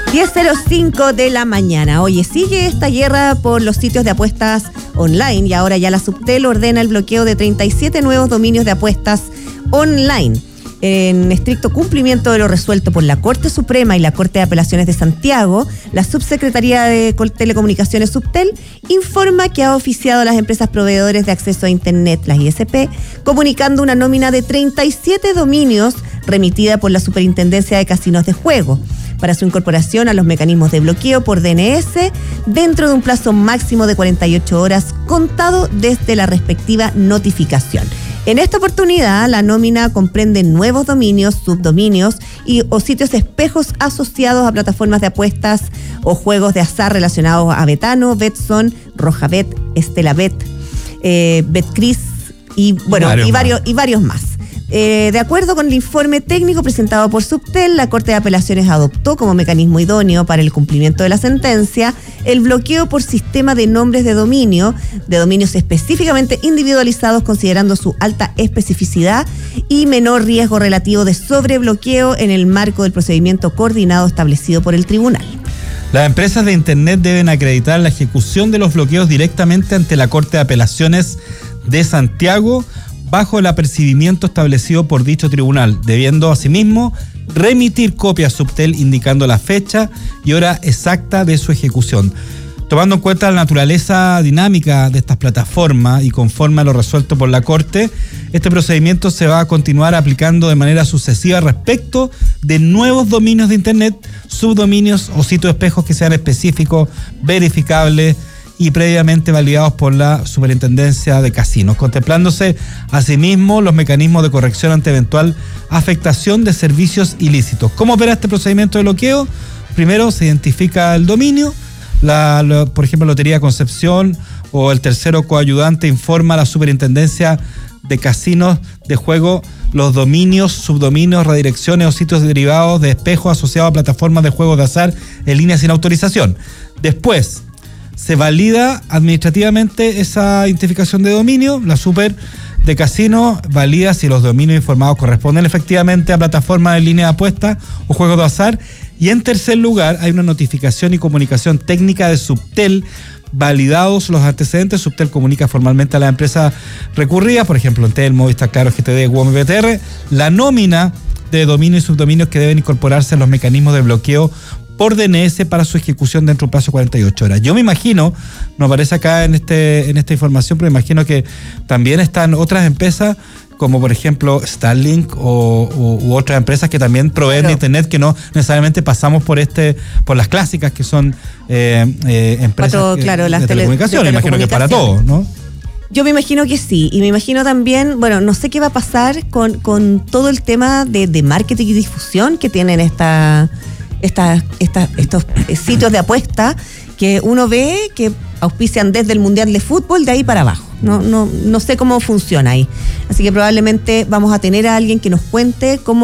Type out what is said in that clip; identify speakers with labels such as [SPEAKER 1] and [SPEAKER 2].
[SPEAKER 1] 10:05 de la mañana. Oye, sigue esta guerra por los sitios de apuestas online y ahora ya la Subtel ordena el bloqueo de 37 nuevos dominios de apuestas online. En estricto cumplimiento de lo resuelto por la Corte Suprema y la Corte de Apelaciones de Santiago, la Subsecretaría de Telecomunicaciones Subtel informa que ha oficiado a las empresas proveedores de acceso a Internet, las ISP, comunicando una nómina de 37 dominios remitida por la Superintendencia de Casinos de Juego para su incorporación a los mecanismos de bloqueo por DNS dentro de un plazo máximo de 48 horas contado desde la respectiva notificación. En esta oportunidad, la nómina comprende nuevos dominios, subdominios o sitios espejos asociados a plataformas de apuestas o juegos de azar relacionados a Betano, Betson, Rojabet, Estelabet, Betcris y varios más. De acuerdo con el informe técnico presentado por Subtel, la Corte de Apelaciones adoptó como mecanismo idóneo para el cumplimiento de la sentencia el bloqueo por sistema de nombres de dominios específicamente individualizados considerando su alta especificidad y menor riesgo relativo de sobrebloqueo en el marco del procedimiento coordinado establecido por el tribunal.
[SPEAKER 2] Las empresas de Internet deben acreditar la ejecución de los bloqueos directamente ante la Corte de Apelaciones de Santiago bajo el apercibimiento establecido por dicho tribunal, debiendo asimismo remitir copias a Subtel indicando la fecha y hora exacta de su ejecución. Tomando en cuenta la naturaleza dinámica de estas plataformas y conforme a lo resuelto por la Corte, este procedimiento se va a continuar aplicando de manera sucesiva respecto de nuevos dominios de Internet, subdominios o sitios espejos que sean específicos, verificables y previamente validados por la Superintendencia de Casinos, contemplándose asimismo los mecanismos de corrección ante eventual afectación de servicios ilícitos. ¿Cómo opera este procedimiento de bloqueo? Primero se identifica el dominio, por ejemplo, Lotería Concepción o el tercero coayudante informa a la Superintendencia de Casinos de Juego los dominios, subdominios, redirecciones o sitios derivados de espejos asociados a plataformas de juegos de azar en línea sin autorización. Después se valida administrativamente esa identificación de dominio, la Super de Casino valida si los dominios informados corresponden efectivamente a plataformas en línea de apuestas o juegos de azar, y en tercer lugar hay una notificación y comunicación técnica de Subtel. Validados los antecedentes, Subtel comunica formalmente a la empresa recurrida, por ejemplo Entel, Movistar, Claro, GTD, WOM, BTR, la nómina de dominios y subdominios que deben incorporarse en los mecanismos de bloqueo por DNS para su ejecución dentro de un plazo de 48 horas. Yo me imagino, no aparece acá en esta información, pero me imagino que también están otras empresas, como por ejemplo Starlink u otras empresas que también proveen de Internet, que no necesariamente pasamos por las clásicas que son empresas de telecomunicaciones. Imagino que es para todos, ¿no?
[SPEAKER 1] Yo me imagino que sí, y me imagino también, bueno, no sé qué va a pasar con todo el tema de marketing y difusión que tienen estos sitios de apuesta que uno ve que auspician desde el Mundial de Fútbol de ahí para abajo. No sé cómo funciona ahí. Así que probablemente vamos a tener a alguien que nos cuente cómo